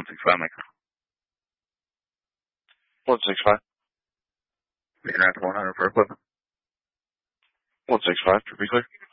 165, Mike. 165. You're at 100 for equipment. 165, to be clear.